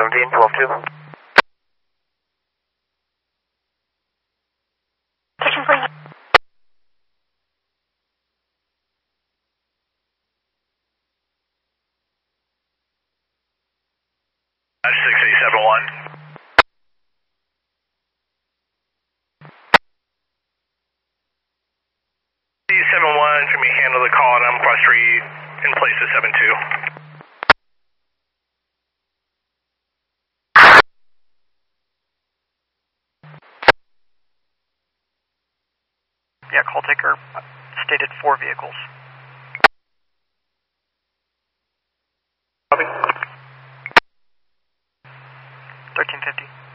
17, 12-2. Section, please. Dash 6871. C71, for me, handle the call at Umpqua Street in place of 72. Yeah, call taker stated 4 vehicles. Copy. 1350.